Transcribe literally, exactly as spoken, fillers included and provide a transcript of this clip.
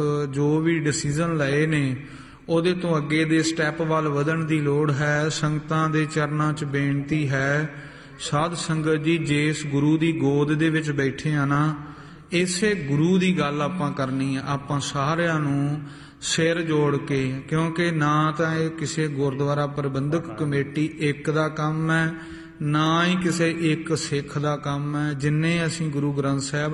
जो भी डिसीजन लए ने ਉਹਦੇ ਤੋਂ ਅੱਗੇ ਦੇ ਸਟੈਪ ਵੱਲ ਵਧਣ ਦੀ ਲੋੜ ਹੈ। ਸੰਗਤਾਂ ਦੇ ਚਰਨਾਂ 'ਚ ਬੇਨਤੀ ਹੈ, ਸਾਧ ਸੰਗਤ ਜੀ ਜਿਸ ਗੁਰੂ ਦੀ ਗੋਦ ਦੇ ਵਿੱਚ ਬੈਠੇ ਆ ਨਾ, ਇਸੇ ਗੁਰੂ ਦੀ ਗੱਲ ਆਪਾਂ ਕਰਨੀ ਆ। ਆਪਾਂ ਸਾਰਿਆਂ ਨੂੰ ਸਿਰ ਜੋੜ ਕੇ, ਕਿਉਂਕਿ ਨਾ ਤਾਂ ਇਹ ਕਿਸੇ ਗੁਰਦੁਆਰਾ ਪ੍ਰਬੰਧਕ ਕਮੇਟੀ ਇੱਕ ਦਾ ਕੰਮ ਹੈ, ਨਾ ਹੀ ਕਿਸੇ ਇੱਕ ਸਿੱਖ ਦਾ ਕੰਮ ਹੈ। ਜਿੰਨੇ ਅਸੀਂ ਗੁਰੂ ਗ੍ਰੰਥ ਸਾਹਿਬ